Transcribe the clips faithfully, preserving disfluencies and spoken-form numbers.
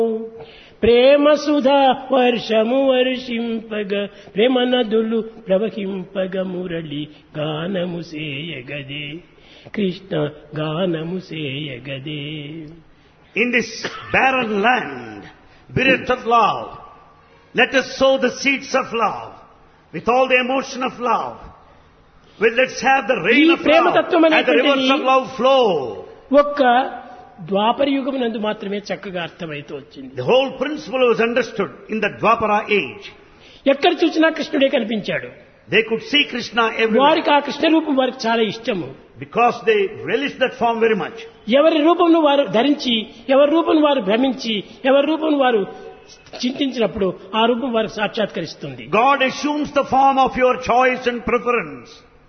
ప్రేమ సుధా వర్షము వర్షింపగ ప్రేమ నదులు ప్రవహింపగ మురళి గానము సేయగదే కృష్ణ గానము సేయగదే. In this barren land, bereft of love, let us sow the seeds of love with all the emotion of love. Well, let's have the rain ఈ of Prema love తత్వం and the rivers of love flow. ఒక్క ద్వాపర యుగమునందు మాత్రమే చక్కగా అర్థమైతూ వచ్చింది. The whole principle was understood in the Dwapara age. ఎక్కడ చూసినా కృష్ణుడే కనిపించాడు. They could see Krishna everywhere వారికి ఆ కృష్ణ రూపం వారికి చాలా ఇష్టము. because they relished that form very much. ఎవరి రూపంను వారు ధరించి ఎవరి రూపం వారు భ్రమించి ఎవరి రూపం వారు చింతించినప్పుడు ఆ రూపం వారికి సాక్షాత్కరిస్తుంది. God assumes the form of your choice and preference.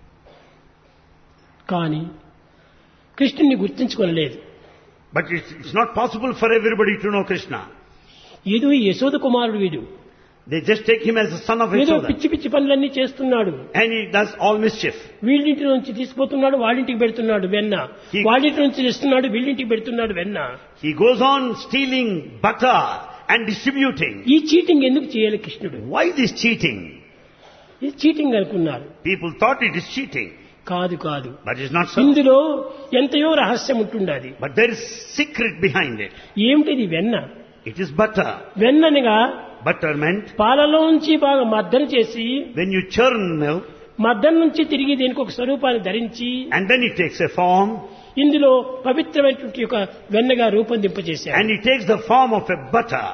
కానీ కృష్ణుని గుర్తించుకోలేదు. But it's, it's not possible for everybody to know Krishna. ఏదో ఈ యశోద కుమారుడు వీడు, They just take him as the son of ఏదో Yashoda. పిచ్చి పిచ్చి పనులన్నీ చేస్తున్నాడు, And he does all mischief. వీళ్ళింటి నుంచి తీసుకుపోతున్నాడు వాళ్ళింటికి పెడుతున్నాడు వెన్న, He- వాళ్ళింటి నుంచి ఇస్తున్నాడు వీళ్ళింటికి పెడుతున్నాడు వెన్న. He goes on stealing butter and distributing. ఈ చీటింగ్ ఎందుకు చేయాలి కృష్ణుడు? Why this cheating? ఇది చీటింగ్ అనుకున్నారు. People thought it is cheating. కాదు కాదు, But it's not so. ఇందులో ఎంతయో రహస్యం ఉంటుండది. But there is secret behind it. ఏమిటిది వెన్న? It is butter. వెన్ననగా Butter meant పాలలోంచి బాగా మద్దన చేసి when you churn milk మద్దన నుంచి తిరిగి దీనికి ఒక స్వరూపాన్ని ధరించి and then it takes a form ఇందులో పవిత్రమైనటువంటి ఒక వెన్నగా రూపొందింపజేశారు. and it takes the form of a butter.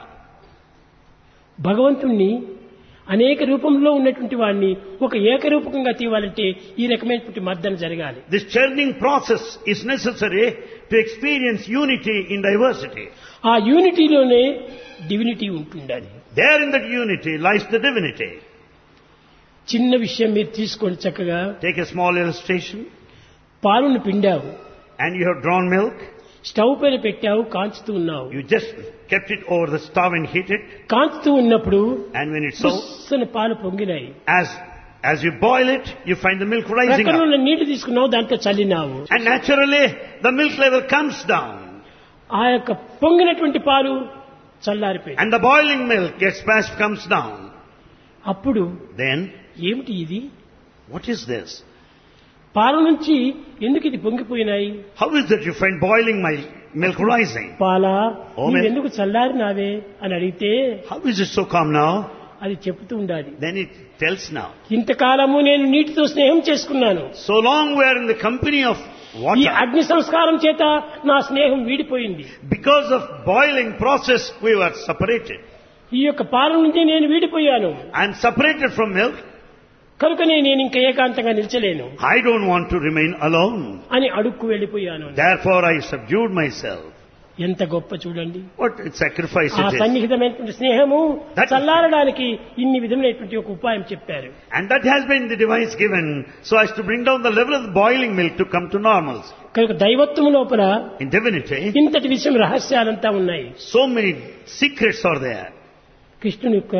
భగవంతుణ్ణి అనేక రూపంలో ఉన్నటువంటి వాడిని ఒక ఏకరూపకంగా తీయాలంటే ఈ రకమైనటువంటి మద్దన జరగాలి. This churning process is necessary to experience unity in diversity. ఆ యూనిటీలోనే డివినిటీ ఉంటుండాలి. There in that unity lies the divinity. చిన్న విషయం మీరు తీసుకోండి చక్కగా. Take a small illustration. పాలును పిండావు, And you have drawn milk. Stove పైన పెట్టావు, కాంచుతూ ఉన్నావు. You just kept it over the stove and heat it. కాంచుతూ ఉన్నప్పుడు And when it's so, బుస్సన పాలు పొంగినాయి. as as you boil it, you find the milk rising ప్రక్కన up. ఉన్న నీటి తీసుకున్నావు, దాంట్లో చల్లినావు. And naturally, the milk level comes down. ఆ యొక్క పొంగినటువంటి పాలు చల్లారిపోయింది. And the boiling milk gets splashed, comes down. అప్పుడు Then, ఏమిటి ఇది? what is this? పాల నుంచి ఎందుకు ఇది పొంగిపోయినాయి? How is that you find boiling my milk rising? పాలా ఓ మే- నీవెందుకు చల్లారినావే అని అడిగితే How is it so calm now? అది చెప్తూ ఉండాలి. Then it tells now. ఇంతకాలము నేను నీటితో స్నేహం చేసుకున్నాను, So long we are in the company of ఈ water. అగ్ని సంస్కారం చేత నా స్నేహం వీడిపోయింది. Because of boiling process, we were separated. ఈ యొక్క పాల నుంచి నేను వీడిపోయాను, I am separated from milk. కనుకనే నేను ఇంకా ఏకాంతంగా నిలిచలేను I don't want to remain alone. అని అడుక్కు వెళ్ళిపోయాను. Therefore I subdued myself. ఎంత గొప్ప చూడండి. What a sacrifice ఆ it is. సన్నిహితమైనటువంటి స్నేహము That- చల్లారడానికి ఇన్ని విధమైనటువంటి ఒక ఉపాయం చెప్పారు. And that has been the device given so as to bring down the level of the boiling milk to come to normals. కనుక దైవత్వము లోపల In divinity, ఇంతటి విషయం రహస్యాలంతా ఉన్నాయి. so many secrets are there. కృష్ణుని యొక్క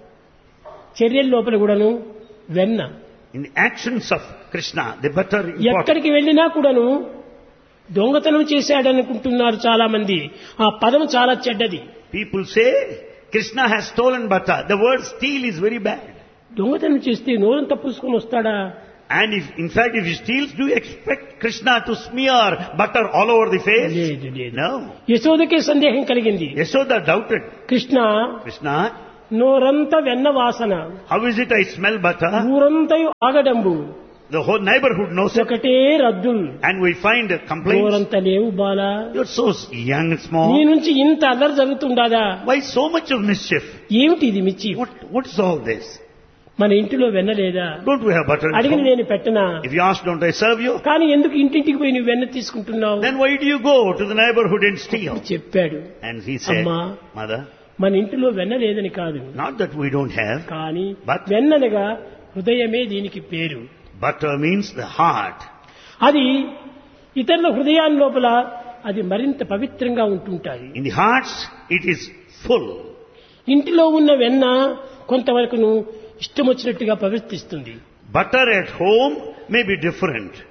చర్యల లోపల కూడాను వెన్న, In the actions of Krishna, the butter important. ఎక్కడికి వెళ్ళినా కూడాను దొంగతనం చేశాడనుకుంటున్నారు చాలా మంది. ఆ పదం చాలా చెడ్డది. People say Krishna has stolen butter. The word steal is very bad. దొంగతనం చేస్తే నోరంతా పూసుకొని వస్తాడా? And if, in fact, if he steals, do you expect Krishna to smear butter all over the face? లేదు లేదు. No. యశోదకే సందేహం కలిగింది. Yashoda doubted. Krishna Krishna, నోరంతా వెన్న వాసన, how is it I smell butter? ఊరంతయు ఆగడంబు, The whole neighborhood knows it. ఒకటే రద్దులు, And we find complaints. నోరంతా లేవు Bala, You're so young and నీ small. నుంచి ఇంత అల్లరి జరుగుతుండదా? Why so much of mischief? ఏమిటి ఇది మిచ్చి? What, what is all this? మన ఇంటిలో వెన్న లేదా? Don't we have butter at అడిగిన home? నేను పెట్టనా? If you ask, don't I serve you? కానీ ఎందుకు ఇంటింటికి పోయి నువ్వు వెన్న తీసుకుంటున్నావు? Then why do you go to the neighborhood and steal? చెప్పాడు. And he said, అమ్మా, Mother, మన ఇంటిలో వెన్న లేదని కాదు, not that we don't have. కానీ But- వెన్ననగా హృదయమే దీనికి పేరు. Butter means the heart. అది ఇతరుల హృదయాల లోపల అది మరింత పవిత్రంగా ఉంటుంటాయి. In the hearts, it is full. ఇంటిలో ఉన్న వెన్న కొంతవరకును ఇష్టం వచ్చినట్టుగా ప్రవర్తిస్తుంది. Butter at home may be different.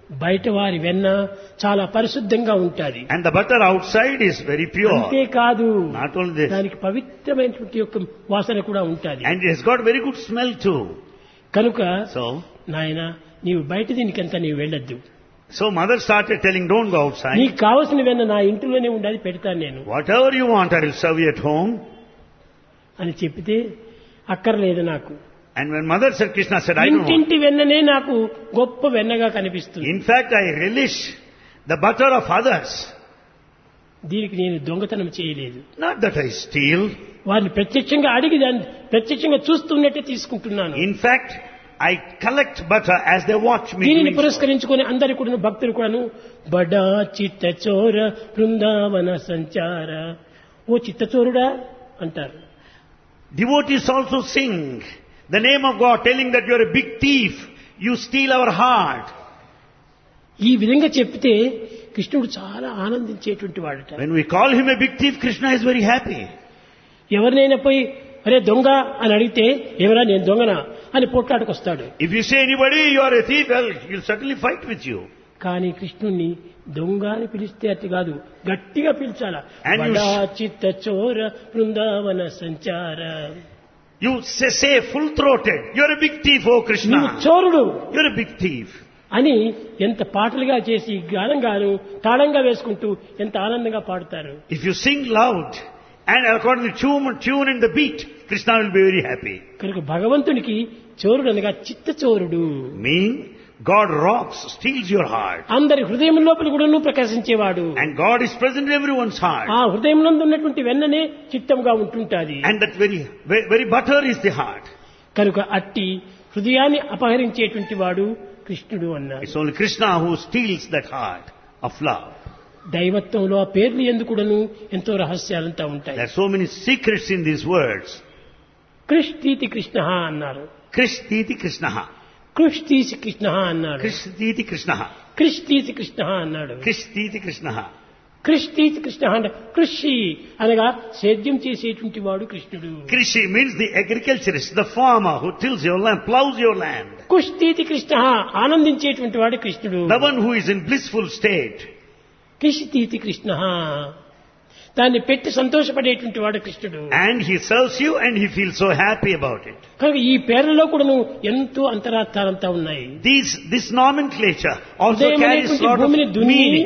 బయట వారి వెన్న చాలా పరిశుద్ధంగా ఉంటుంది. And the butter outside is very pure. అంతేకాదు Not only this. దానికి పవిత్రమైనటువంటి యొక్క వాసన కూడా ఉంటుంది. And it has got very good smell too. కనుక So, నాయన నీవు బయట దీనికంతా నీవు వెళ్ళొద్దు. so mother started telling, don't go outside. నీకు కావలసిన వెన్న నా ఇంట్లోనే ఉండాలి, పెడతాను నేను Whatever you want, I will serve you at home. అని చెప్పితే అక్కర్లేదు నాకు. And when mother said, Krishna said, I don't want. ఇంటింటి వెన్ననే నాకు గొప్ప వెన్నగా కనిపిస్తుంది. In fact, I relish the butter of others. దీనికి నేను దొంగతనం చేయలేదు. Not that I steal. వారిని ప్రత్యక్షంగా అడిగి దాన్ని ప్రత్యక్షంగా చూస్తున్నట్టే తీసుకుంటున్నాను. In fact, I collect butter as they watch me. దీనిని doing so. పురస్కరించుకొని అందరి కూడా భక్తులు కూడాను బడా చిత్త చోర బృందావన సంచార, ఓ చిత్తచోరుడా అంటారు. Devotees also sing the name of God, telling that you are a big thief, you steal our heart. ఈ విధంగా చెప్తే కృష్ణుడు చాలా ఆనందించేటువంటి వాడట. When we call him a big thief, Krishna is very happy. ఎవరినైనా పోయి అరే దొంగ అని అడిగితే ఎవరా నేను దొంగనా అని పొట్లాటకొస్తాడు. If you say anybody you are a thief, well, he'll certainly fight with you. కానీ కృష్ణుణ్ణి దొంగ అని పిలిస్తే అతి కాదు, గట్టిగా పిలిచాల. And you బడా చిత్త చోర బృందావన సంచార, You say, say full-throated, you're a big thief, oh నీవు Krishna. చోరుడు You're a big thief. అని ఎంత పాటలుగా చేసి గానంగాను తాళంగా వేసుకుంటూ ఎంత ఆనందంగా పాడుతారు. If you sing loud and according to tune, tune and the beat, Krishna will be very happy. కనుక భగవంతునికి చోరుడు అనగా చిత్త చోరుడు. Mean, God robs, steals your heart. అందరి హృదయం లోపల కూడా ప్రకాశించేవాడు. And God is present in everyone's heart. ఆ హృదయంలో ఉన్నటువంటి వెన్ననే చిత్తంగా ఉంటుంటాది. And that very, very, very butter is the heart. కనుక అట్టి హృదయాన్ని అపహరించేటువంటి వాడు కృష్ణుడు అన్నారు. It's only Krishna who steals that heart of love. దైవత్వంలో ఆ పేర్లు ఎందుకుడను ఎంతో రహస్యాలంతా ఉంటాయి. There are so many secrets in these words. కృష్ణీతి Krishna అన్నారు. Krishtiti Krishnaha. కృష్ణీసి కృష్ణ అన్నాడు. Krishtiti Krishnaha. కృష్ణీసి కృష్ణ అన్నాడు. Krishtiti Krishnaha. కృష్ణీసి కృష్ణ అంటే కృషి అనగా సేద్యం చేసేటువంటి వాడు కృష్ణుడు. Krishi means the agriculturist, the farmer who tills your land, plows your land. కుష్ఠీతి Krishna ఆనందించేటువంటి వాడు కృష్ణుడు. The one who is in blissful state. కృషితీతి Krishna దాన్ని పెట్టి సంతోషపడేటువంటి వాడు కృష్ణుడు. And he serves you and he feels so happy about it. కనుక ఈ పేర్లలో కూడాను ఎంతో అంతరార్థాలంతా ఉన్నాయి. These, this nomenclature also హృదయం carries అనేటువంటి lot of భూమిని దున్ని, meaning.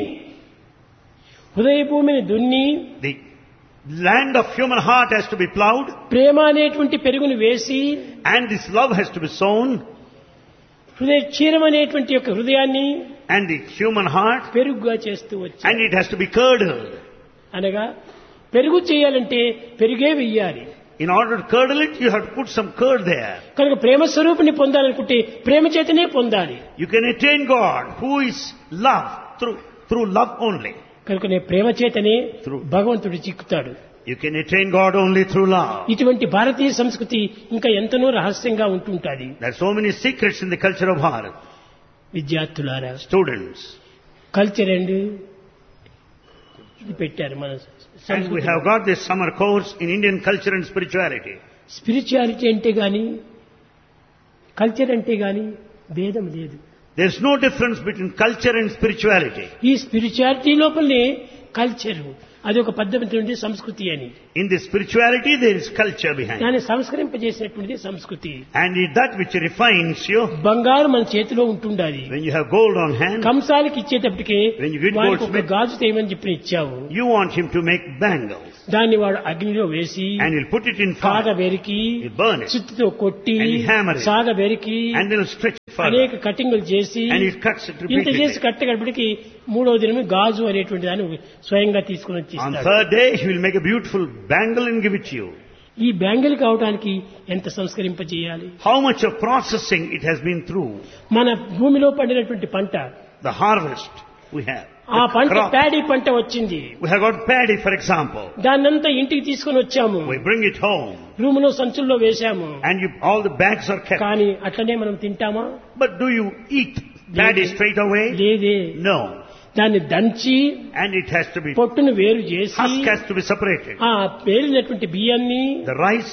హృదయ భూమిని దున్ని The land of human heart has to be plowed ప్రేమ అనేటువంటి పెరుగును వేసి and this love has to be sown హృదయ క్షీరం అనేటువంటి యొక్క హృదయాన్ని and the human heart పెరుగుగా చేస్తూ వచ్చి and it has to be curdled. అనగా పెరుగు చేయాలంటే పెరుగే వెయ్యాలి. In order to curdle it, you have to put some curd there. కనుక ప్రేమ స్వరూపిని పొందాలనుకుంటే ప్రేమ చేతనే పొందాలి. You can attain God, who is love, through, through love only. కనుక నే ప్రేమ చేతనే True. భగవంతుడు చిక్కుతాడు. You can attain God only through love. ఇటువంటి భారతీయ సంస్కృతి ఇంకా ఎంతనో రహస్యంగా ఉంటుంటాది. There are so many secrets in the culture of Bharat. విద్యార్థులారా, Students. కల్చర్ అండ్ ఇది పెట్టారు మన And we have got this summer course in Indian culture and spirituality. Spirituality అంటే గాని కల్చర్ అంటే గాని భేదం లేదు. There is no difference between culture and spirituality. ఈ స్పిరిచువాలిటీ లోపలనే కల్చర్ అది ఒక పద్ధతి సంస్కృతి అని. In the spirituality there is culture behind. దాన్ని సంస్కరింపజేసినటువంటిది సంస్కృతి. And it that which refines you. బంగారు మన చేతిలో ఉంటుండాలి. When you have gold on hand, కంసాలకి ఇచ్చేటప్పటికే When you get వాడికి ఒక goldsmith- గాజు తేమని చెప్పి ఇచ్చావు. you want him to make bangles. దాన్ని వాడు అగ్నిలో వేసి And he'll put it in సాగ fire. వెరికి He'll burn it. చిత్తుతో కొట్టి And he'll hammer it. సాగ వెరికి And then he'll stretch it అనేక further. కటింగులు చేసి And he cuts it ఇంత చేసి repeatedly. కట్టగడిపటికి మూడో దినమే గాజు అనేటువంటి దాన్ని స్వయంగా తీసుకుని వచ్చి On ఇస్తాడు. third day he will make a beautiful bangle and give it to you. ఈ బ్యాంగిల్ కావడానికి ఎంత సంస్కరింపజేయాలి. How much of processing it has been through. మన భూమిలో పండినటువంటి పంట, The harvest we have. ఆ The పంట crop. ప్యాడీ పంట వచ్చింది. We have got paddy, for example. దాన్నంతా ఇంటికి తీసుకొని వచ్చాము, We bring it home. Room లో సంచుల్లో వేశాము. And you, all the bags are kept. కానీ అట్లనే మనం తింటామా? But do you eat paddy straight away? లేదే. No. దాన్ని దంచి And it has to be, పొట్టును వేరు చేసి husk has to be separated. ఆ పేలినటువంటి బియ్యాన్ని The rice,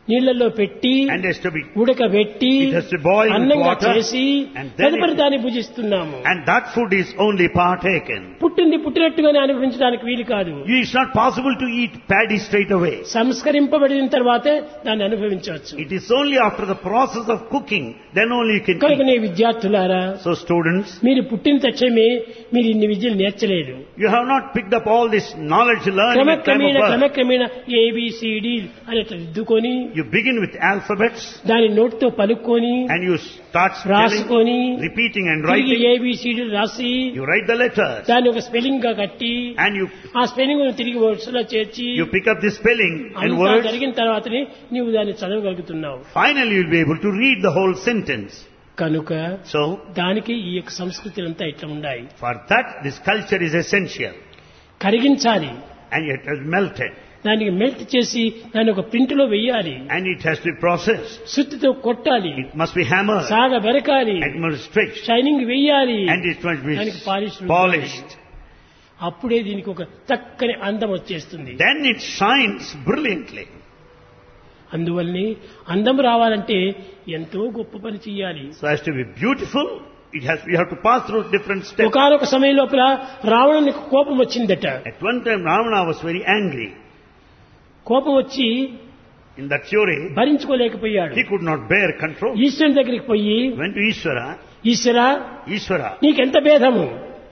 నీళ్లలో పెట్టి and has to be, ఉడకబెట్టి it has to boil with అన్నంగా water, చేసి and then తదుపరి it- దాన్ని భుజిస్తున్నాము. and that food is only partaken. పుట్టింది పుట్టినట్టుగానే అనుభవించడానికి వీలు కాదు. It's not possible to eat paddy straight away. సంస్కరింపబడిన తర్వాతే దాన్ని అనుభవించవచ్చు. It is only after the process of cooking, then only you can eat. కనుకనే విద్యార్థులారా, So students, మీరు పుట్టిన తక్షణమే మీరు ఇన్ని విద్యలు నేర్చలేదు. you have not picked up all this knowledge learned at time of క్రమక్రమేణ birth. క్రమక్రమేణ A B C D అనేట్టు దిద్దుకొని You begin with alphabets దాని నోటితో పలుక్కొని and you start spelling, రాసుకొని repeating and తిరిగి writing. ఏబిసిడి రాసి You write the letters దాన్ని ఒక స్పెల్లింగ్ గా కట్టి and you ఆ స్పెల్లింగ్ తిరిగి వర్డ్స్ లో చేర్చి you pick up the spelling and అంతా words. జరిగిన తర్వాతనే నీవు దాన్ని చదవగలుగుతున్నావు. Finally you'll be able to read the whole sentence. కనుక So దానికి ఈ యొక్క సంస్కృతి అంతా ఇట్లా ఉన్నాయి. for that this culture is essential, కరిగించాలి, and it has melted దానికి మెల్ట్ చేసి దాన్ని ఒక ప్రింట్ లో వెయ్యాలి, and it has to be processed. సుత్తితో కొట్టాలి, It must be hammered, సాగ బెరకాలి, it must be stretched, shining వెయ్యాలి, and it must be దానికి పాలిష్ polished. అప్పుడే దీనికి ఒక చక్కని అందం వచ్చేస్తుంది. Then it shines brilliantly. అందువల్లనే అందం రావాలంటే ఎంతో గొప్ప పని చెయ్యాలి. So as to be beautiful, it has you have to pass through different steps. ఒకనొక సమయం లోపల రావణునికి కోపం వచ్చిందట. At one time Ravana was very angry. కోపం వచ్చి In that fury, భరించుకోలేకపోయాడు. he could not bear control. ఈశ్వరుని దగ్గరికి పోయి, Went to Ishvara. Eshwara, Ishvara, నీకెంత భేదము,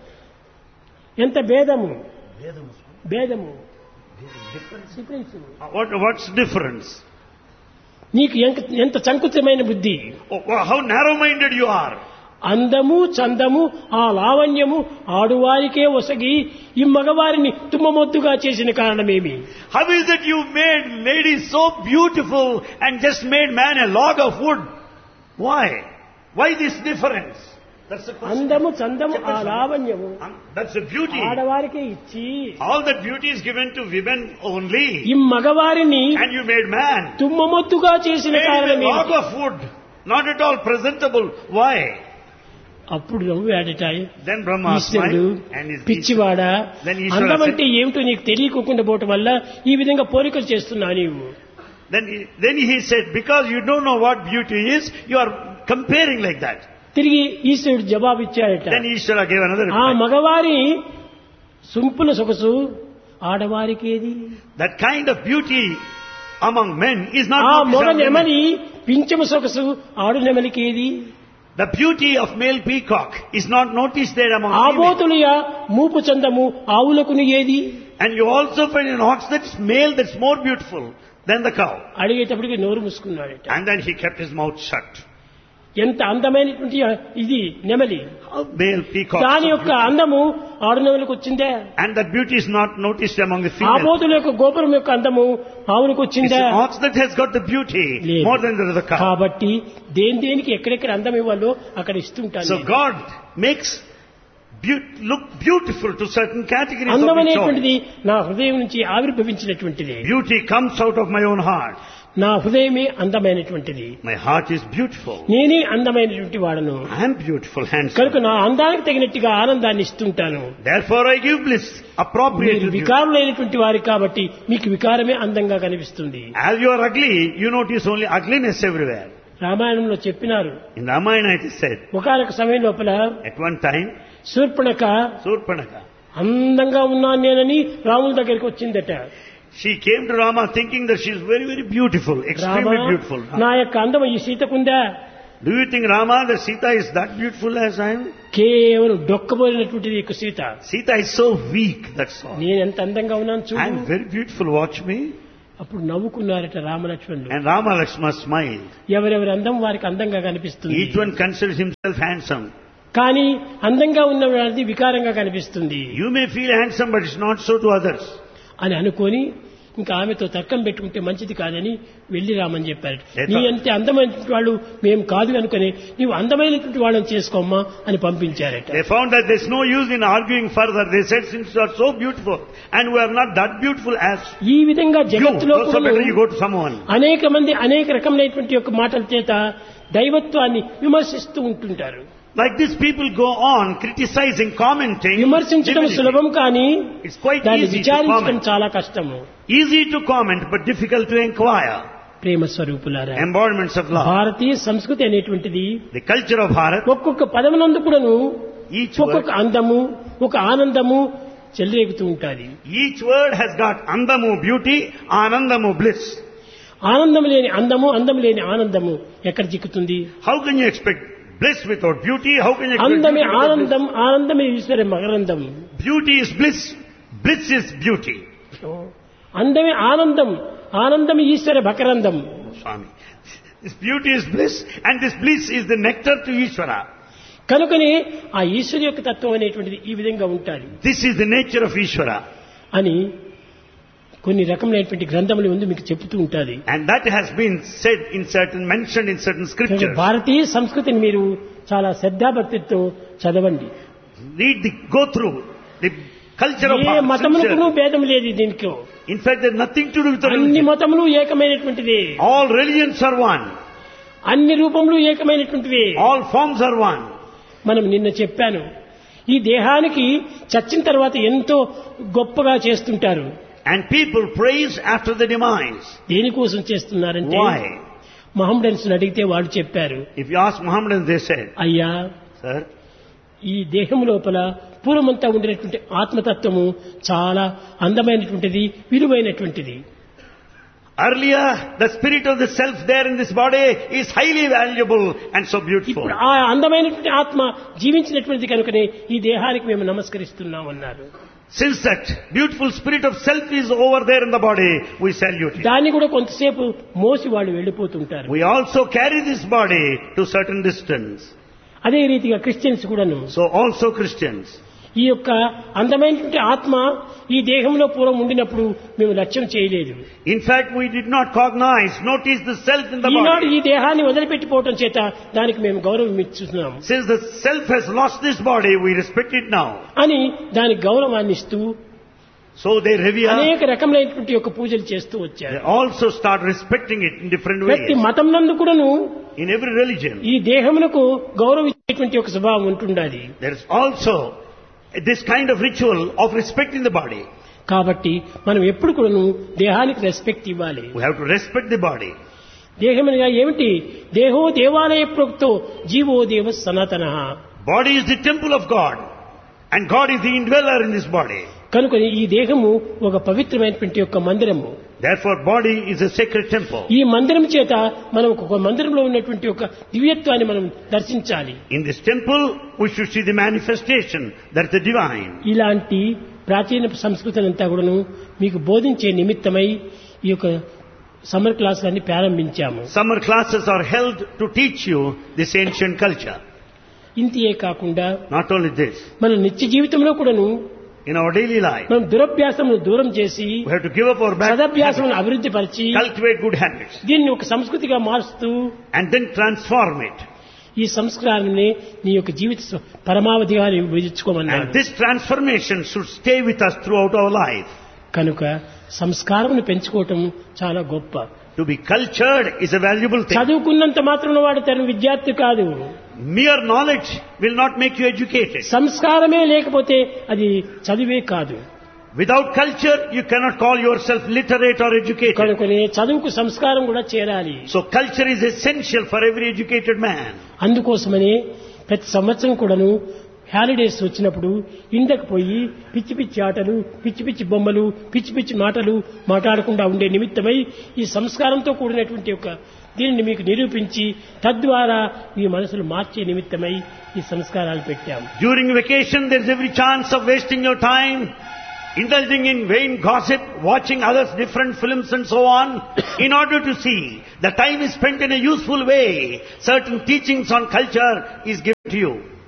ఎంత భేదము, భేదము difference, what what's the difference? నీకు ఎంత ఎంత సంకుచితమైన బుద్ధి, Oh, wow, how narrow-minded you are. అందము చందము ఆ లావణ్యము ఆడువారికే ఒసగి ఈ మగవారిని తుమ్మమొద్దుగా చేసిన కారణమేమి? How is it you made ladies so beautiful and just made man a log of wood? Why? Why this difference? That's the question. అందము చందము ఆ లావణ్యము Um, That's the beauty. ఆడవారికే ఇచ్చి All that beauty is given to women only. ఈ మగవారిని And you made man. తుమ్మమొద్దుగా చేసిన Made him a కారణమేమి? log of wood. Not at all presentable. Why? అప్పుడు నవ్వాడట Then Brahma ఈశ్వరుడు, smiled and his పిచ్చివాడా, Then Ishvara అందం said- అంటే ఏమిటో నీకు తెలియకోకుండా పోవటం వల్ల ఈ విధంగా పోలికలు చేస్తున్నావు నీవు. Then he, then he said, because you don't know what beauty is, you are comparing like that. తిరిగి ఈశ్వరుడు జవాబు ఇచ్చాడట, Then Ishvara gave another ఆ reply. మగవారి సుంపుల సొగసు ఆడవారికి ఏది, That kind of beauty among men is not ఆ noticed మొగ among women. నెమలి పింఛము సొగసు ఆడు నెమలికి ఏది, The beauty of male peacock is not noticed there among female. ఆబోతులుయ మూపు చందము ఆవులకుని ఏది And you also find an ox that's male that's more beautiful than the cow. అడిగేటప్పటికి నోరు మూసుకున్నాడట. And then he kept his mouth shut. ఎంత అందమైనటువంటి ఇది నెమలి, How male peacock. దాని యొక్క అందము ఆడు నెమలికి వచ్చిందే, And that beauty is not noticed among the female. Abothula యొక్క గోపురం యొక్క అందము ఆవునికి It's వచ్చిందా? an ox that has got the beauty లేదు. more than the cow. కాబట్టి దేని దేనికి ఎక్కడెక్కడ అందం ఇవ్వాలో అక్కడ ఇస్తుంటాను. So God makes beau- look beautiful to certain categories అందం of the అనేటువంటిది నా హృదయం నుంచి ఆవిర్భవించినటువంటిది. Beauty comes out of my own heart. నా హృదయమే అందమైనటువంటిది, My heart is beautiful. నేనే అందమైనటువంటి వాడను. I am beautiful, handsome. కనుక నా అందానికి తగినట్టుగా ఆనందాన్ని ఇస్తుంటాను. Therefore I give bliss appropriate మీరు to you. వికారులైనటువంటి వారి కాబట్టి మీకు వికారమే అందంగా కనిపిస్తుంది. As you are ugly, you notice only ugliness everywhere. రామాయణంలో చెప్పినారు, In Ramayana it is said, ఒకనొక సమయం లోపల at one time, Shurpanakha Surpanaka, అందంగా ఉన్నాను నేనని రాముల దగ్గరికి వచ్చిందట. she came to Rama thinking that she is very, very beautiful, Rama, extremely beautiful. నా యొక్క అందం ఈ సీతకుందా? Do you think, Rama, that Sita is that beautiful as I am? కేవలం డొక్కబోలినటువంటిది యొక్క Sita. Sita is so weak, that's all. నేను ఎంత అందంగా ఉన్నాను I చూడు. am very beautiful, watch me. అప్పుడు నవ్వుకున్నారట రామలక్ష్మణులు. And Rama Lakshmana smiled. ఎవరెవరి అందం వారికి అందంగా కనిపిస్తుంది, Each one considers himself handsome. కానీ అందంగా ఉన్నవాడిది వికారంగా కనిపిస్తుంది You may feel handsome, but it's not so to others. అని అనుకొని ఇంకా ఆమెతో తర్కం పెట్టుకుంటే మంచిది కాదని వెళ్లి రామని చెప్పారు. Yes, నీ sir. అంతే అందమైనటువంటి వాళ్ళు మేము కాదు అనుకుని నీవు అందమైనటువంటి వాళ్ళని చేసుకోమ్మా అని పంపించారట. They found that there's no use in arguing further. They said, since you are so beautiful and we are not that beautiful as ఈ విధంగా you, జగత్తులో so better you go to someone. అనేక మంది అనేక రకమైనటువంటి యొక్క మాటల చేత దైవత్వాన్ని విమర్శిస్తూ ఉంటుంటారు. Like this, people go on criticizing, commenting. విమర్శించడం divinity. సులభం, కానీ It's quite దాన్ని easy to విచారించడం comment. చాలా కష్టము. Easy to comment, but difficult to inquire. ప్రేమ స్వరూపులారా, embodiments of love. భారతీయ సంస్కృతి అనేటువంటిది The culture of Bharat, ఒక్కొక్క పదమునందు కూడాను each word, ఒక్కొక్క అందము, ఒక ఆనందము చెలరేగుతూ ఉంటాది. each word has got andamu beauty, anandamu bliss. ఆనందం లేని అందము, అందం లేని ఆనందము ఎక్కడ చిక్కుతుంది? How can you expect bliss without beauty? How can you expect అందమే beauty without ఆనందం, ఆనందమే ఈశ్వర మకరందం. bliss? Beauty is bliss, bliss is beauty. అందమే ఆనందం, ఆనందమే ఈశ్వర భకరందం. Swami, this beauty is bliss and this bliss is the nectar to Ishvara. కనుకనే ఆ ఈశ్వరు యొక్క తత్వం అనేటువంటిది ఈ విధంగా ఉంటాది This is the nature of Ishvara. అని కొన్ని రకములైనటువంటి గ్రంథములు ముందు మీకు చెప్తూ ఉంటాది. And that has been said in certain, mentioned in certain scriptures. భారతీయ సంస్కృతిని మీరు చాలా శ్రద్ధాభక్తితో చదవండి. Read the, go through the culture of A Bharat. మతమునకును భేదం లేదు దీంట్లో. In fact, there's nothing to do with the అన్ని religion. మతములు ఏకమైనటువంటివి, All religions are one. అన్ని రూపములు ఏకమైనటువంటివి. All forms are one. మనం నిన్న చెప్పాను, ఈ దేహానికి చచ్చిన తర్వాత ఎంతో గొప్పగా చేస్తుంటారు. And people praise after the demise. దేనికోసం చేస్తున్నారంటే, Why? మహమ్మడన్స్ అడిగితే వాళ్ళు చెప్పారు, If you ask Muhammadans, they said, అయ్యా Sir, ఈ దేహం లోపల పూర్వమంతా ఉండినటువంటి ఆత్మతత్వము చాలా అందమైనటువంటిది, విలువైనటువంటిది. earlier the spirit of the self there in this body is highly valuable and so beautiful. ఇప్పుడు ఆ అందమైనటువంటి ఆత్మ జీవించినటువంటిది కనుకనే ఈ దేహానికి మేము నమస్కరిస్తున్నాం అన్నారు. Since that beautiful spirit of self is over there in the body, we salute it. దాన్ని కూడా కొంతసేపు మోసి వాళ్ళు వెళ్ళిపోతుంటారు. We also carry this body to certain distance. అదే రీతిగా క్రిస్టియన్స్ కూడాను So also Christians. ఈ యొక్క అందమైనటువంటి ఆత్మ ఈ దేహంలో పూర్వం ఉండినప్పుడు మేము లక్ష్యం చేయలేదు. In fact, we did not cognize, notice the self in the Eenadu body. ఈ దేహాన్ని వదిలిపెట్టిపోవటం చేత దానికి మేము గౌరవం ఇస్తున్నాం Since the self has lost this body, we respect it now. అని దానికి గౌరవాన్ని ఇస్తూ So they revere. అనేక రకములైనటువంటి యొక్క పూజలు చేస్తూ They వచ్చారు. also start respecting it in different ప్రతి ways. మతం నందు కూడాను In every religion, ఈ దేహమునకు గౌరవం ఇచ్చేటువంటి ఒక స్వభావం ఉంటుండాలి. there is also this kind of ritual of respecting the body. కాబట్టి మనం ఎప్పుడు కూడాను దేహానికి రెస్పెక్ట్ ఇవ్వాలి. We have to respect the body. దేహమనగా ఏమిటి? దేహో దేవాలయ ప్రోక్తో జీవో దేవ సనాతనః. Body is the temple of God, and God is the indweller in this body. కనుక ఈ దేహము ఒక పవిత్రమైనటువంటి యొక్క మందిరము. Therefore, body is a sacred temple. ఈ మందిరం చేత మనం ఒక మందిరంలో ఉన్నటువంటి ఒక దివ్యత్వాన్ని మనం దర్శించాలి. In this temple, we should see the manifestation, that is the divine. ఇలాంటి ప్రాచీన సంస్కృతిని అంతా కూడాను మీకు బోధించే నిమిత్తమై ఈ యొక్క సమ్మర్ క్లాసులన్నీ ప్రారంభించాము. Summer classes are held to teach you this ancient culture. ఇంతియే కాకుండా Not only this, మన నిత్య జీవితంలో కూడాను in our daily life, మనం దురభ్యాసమును దూరం చేసి we have to give up our bad సదభ్యాసమును habits, అభివృద్ధి పరిచి cultivate good habits, దీన్ని ఒక సంస్కృతిగా మారుస్తూ and then transform it. ఈ సంస్కారాన్ని నీ యొక్క జీవిత స్వ- పరమావధిగా విభజించుకోమన్నారు. And this transformation should stay with us throughout our life. కనుక సంస్కారమును పెంచుకోవటం చాలా గొప్ప. To be cultured is a valuable thing. చదువుకున్నంత మాత్రం వాడు తన విద్యార్థి కాదు. Mere knowledge will not make you educated. సంస్కారమే లేకపోతే అది చదివే కాదు. Without culture, you cannot call yourself literate or educated. కనుకనే చదువుకు సంస్కారం కూడా చేరాలి. So culture is essential for every educated man. అందుకోసమనే ప్రతి సంవత్సరం కూడాను హాలిడేస్ వచ్చినప్పుడు ఇండకు పోయి పిచ్చి పిచ్చి ఆటలు, పిచ్చి పిచ్చి బొమ్మలు, పిచ్చి పిచ్చి మాటలు మాట్లాడకుండా ఉండే నిమిత్తమై ఈ సంస్కారంతో కూడినటువంటి ఒక దీనిని మీకు నిరూపించి తద్వారా మీ మనసులు మార్చే నిమిత్తమై ఈ సంస్కారాలు పెట్టాము. During vacation, there is every chance of wasting your time, indulging in vain gossip, watching others' different films and so on. In order to see the time is spent in a useful way, certain teachings on culture is given to you.